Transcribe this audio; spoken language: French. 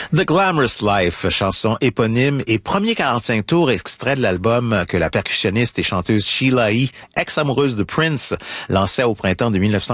The Glamorous Life, chanson éponyme et premier 45 tours extrait de l'album que la percussionniste et chanteuse Sheila E., ex-amoureuse de Prince, lançait au printemps de 1980.